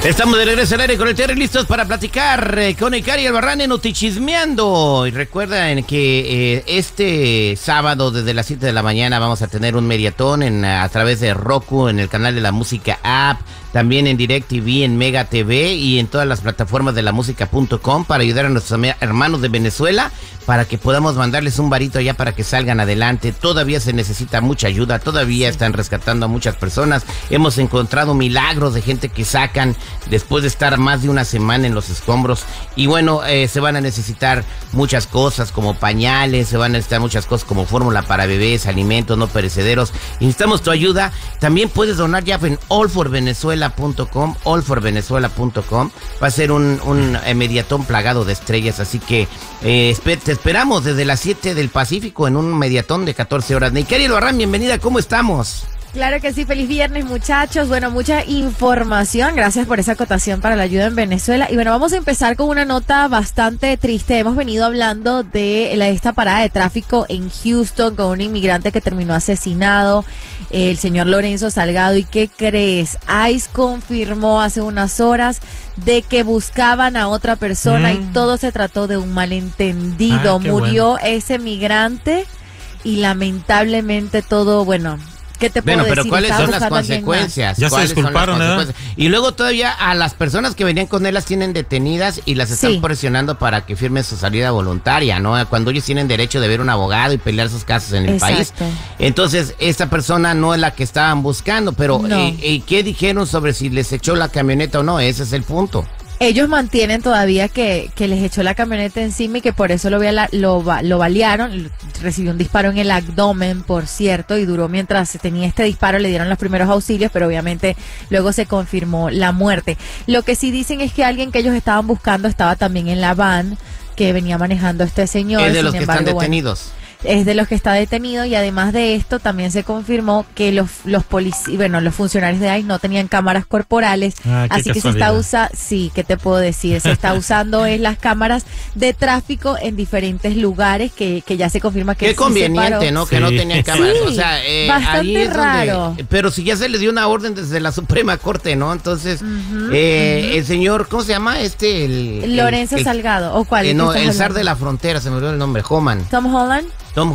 Estamos de regreso al aire con el Terry, listos para platicar con Ikari Albarrán en Notichismeando. Y recuerden que este sábado desde las 7 de la mañana vamos a tener un mediatón a través de Roku, en el canal de la música app, también en DirecTV, en Mega TV y en todas las plataformas de lamusica.com para ayudar a nuestros hermanos de Venezuela, para que podamos mandarles un varito allá para que salgan adelante. Todavía se necesita mucha ayuda, todavía están rescatando a muchas personas. Hemos encontrado milagros de gente que sacan después de estar más de una semana en los escombros. Y bueno, se van a necesitar muchas cosas como pañales, se van a necesitar muchas cosas como fórmula para bebés, alimentos no perecederos. Y necesitamos tu ayuda. También puedes donar ya en allforvenezuela.com, allforvenezuela.com. Va a ser un mediatón plagado de estrellas, así que te esperamos desde las 7 del Pacífico en un mediatón de 14 horas. Ikari Albarrán, bienvenida, ¿cómo estamos? Claro que sí, feliz viernes, muchachos. Bueno, mucha información, gracias por esa acotación para la ayuda en Venezuela. Y bueno, vamos a empezar con una nota bastante triste. Hemos venido hablando de esta parada de tráfico en Houston con un inmigrante que terminó asesinado, el señor Lorenzo Salgado. ¿Y qué crees? ICE confirmó hace unas horas de que buscaban a otra persona y todo se trató de un malentendido. Murió ese migrante y lamentablemente todo, bueno... ¿Qué te puedo decir? Pero ¿cuáles son las consecuencias? Ya se disculparon, ¿verdad? Y luego todavía a las personas que venían con él las tienen detenidas y las están presionando para que firmen su salida voluntaria, ¿no? Cuando ellos tienen derecho de ver un abogado y pelear sus casos en el país. Entonces, esta persona no es la que estaban buscando, pero no. ¿Qué dijeron sobre si les echó la camioneta o no? Ese es el punto. Ellos mantienen todavía que les echó la camioneta encima y que por eso lo balearon. Recibió un disparo en el abdomen, por cierto, y duró mientras tenía este disparo, le dieron los primeros auxilios, pero obviamente luego se confirmó la muerte. Lo que sí dicen es que alguien que ellos estaban buscando estaba también en la van que venía manejando este señor. Es de los que están detenidos. Es de los que está detenido, y además de esto también se confirmó que los funcionarios de ICE no tenían cámaras corporales, así que se está ¿qué te puedo decir? Se está usando las cámaras de tráfico en diferentes lugares que ya se confirma que qué conveniente, ¿no? Sí. Que no tenían cámaras, sí, o sea, bastante ahí es raro. Pero si ya se le dio una orden desde la Suprema Corte, ¿no? Entonces, el señor, ¿cómo se llama? Lorenzo Salgado, ¿o cuál? No, el zar de la frontera, se me olvidó el nombre, Tom Holland,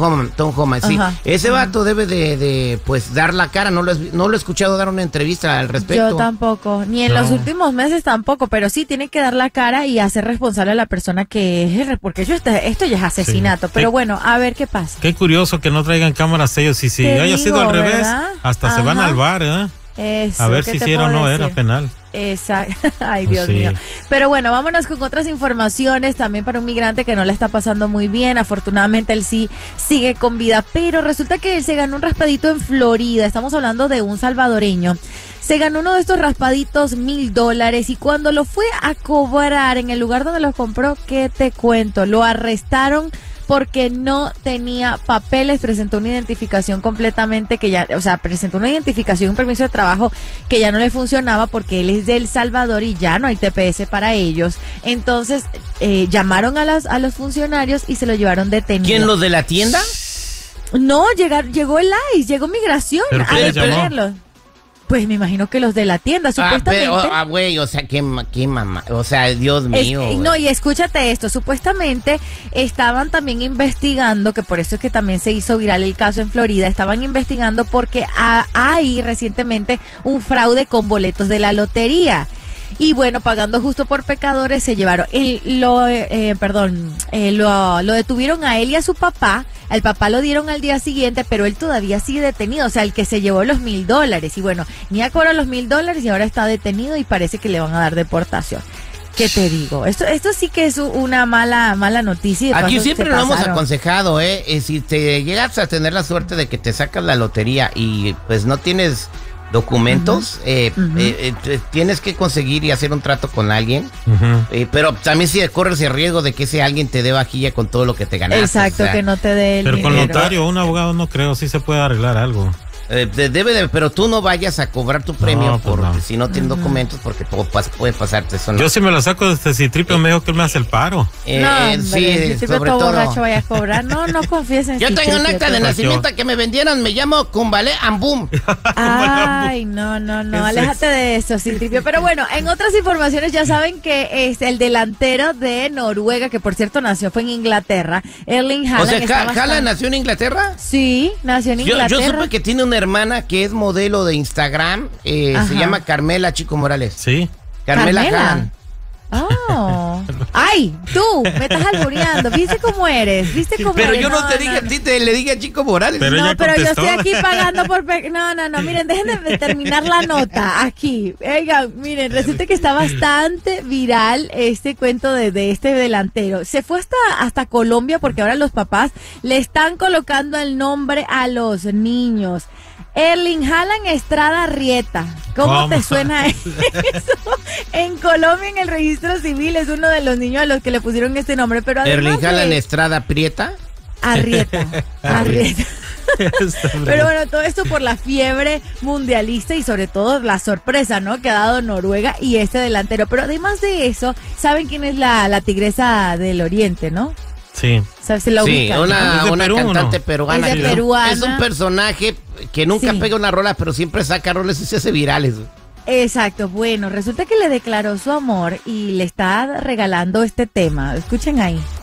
sí. Ese vato debe de dar la cara. No lo he escuchado dar una entrevista al respecto. Yo tampoco, ni en los últimos meses tampoco, pero sí tiene que dar la cara y hacer responsable a la persona que es, porque esto ya es asesinato. Sí. Pero bueno, a ver qué pasa. Qué curioso que no traigan cámaras ellos, si haya sido al revés, hasta se van al bar, ¿eh? Eso, a ver si hicieron o no era penal. Exacto. Ay, Dios mío. Pero bueno, vámonos con otras informaciones también para un migrante que no la está pasando muy bien. Afortunadamente él sí sigue con vida, pero resulta que él se ganó un raspadito en Florida. Estamos hablando de un salvadoreño. Se ganó uno de estos raspaditos $1,000 y cuando lo fue a cobrar en el lugar donde los compró, ¿qué te cuento? Lo arrestaron porque no tenía papeles, presentó una identificación completamente presentó una identificación, un permiso de trabajo que ya no le funcionaba porque él es de El Salvador y ya no hay TPS para ellos. Entonces, llamaron a los funcionarios y se lo llevaron detenido. ¿Quién, los de la tienda? No, llegó el ICE, llegó migración a detenerlos. Pues me imagino que los de la tienda, supuestamente. Güey, o sea, qué mamá, o sea, Dios mío. No, y escúchate esto, supuestamente estaban también investigando, que por eso es que también se hizo viral el caso en Florida, estaban investigando porque hay recientemente un fraude con boletos de la lotería. Y bueno, pagando justo por pecadores, se llevaron. Lo detuvieron a él y a su papá. Al papá lo dieron al día siguiente, pero él todavía sigue detenido. O sea, el que se llevó los $1,000. Y bueno, ni ha cobrado los $1,000 y ahora está detenido y parece que le van a dar deportación. ¿Qué te digo? Esto sí que es una mala noticia. Aquí siempre lo hemos aconsejado, si te llegas a tener la suerte de que te sacas la lotería y pues no tienes documentos, tienes que conseguir y hacer un trato con alguien, pero también si corres el riesgo de que ese alguien te dé vajilla con todo lo que te ganaste. Exacto, o sea, que no te dé el pero dinero. Con notario o un abogado no creo, sí se puede arreglar algo. pero tú no vayas a cobrar tu premio porque si no tienes documentos, porque puede pasarte eso. ¿No? Yo si me lo saco de Citripio, me dijo que él me hace el paro. Sí, sobre todo. Borracho vaya a cobrar. No confíes en Yo tengo un acta de nacimiento que me vendieron, me llamo Kumbale Ambum. Ay, no, aléjate de eso, Citripio. Pero bueno, en otras informaciones ya saben que es el delantero de Noruega, que por cierto fue en Inglaterra, Erling Haaland. O sea, ¿Haaland nació en Inglaterra? Sí, nació en Inglaterra. Yo supe que tiene una hermana que es modelo de Instagram, se llama Carmela Chico Morales. Sí. Carmela Haaland. Oh. Ay, tú, me estás albureando. ¿Viste cómo eres? Pero yo no te dije a ti, le dije a Chico Morales. Pero yo estoy aquí pagando por... No, miren, dejen de terminar la nota aquí. Oigan, miren, resulta que está bastante viral este cuento de este delantero. Se fue hasta Colombia porque ahora los papás le están colocando el nombre a los niños. Erling Haaland Estrada Rieta. ¿Cómo te suena eso? En Colombia, en el registro civil, es uno de los niños a los que le pusieron este nombre. Pero Erling Haaland Estrada Prieta. Arrieta. Pero bueno, todo esto por la fiebre mundialista y sobre todo la sorpresa, ¿no?, que ha dado Noruega y este delantero. Pero además de eso, ¿saben quién es la tigresa del Oriente, no? Sí. ¿Sabes? Se la ubican, una cantante peruana. Es peruana. Es un personaje que nunca pega una rola, pero siempre saca roles y se hace virales. Exacto. Bueno, resulta que le declaró su amor y le está regalando este tema. Escuchen ahí.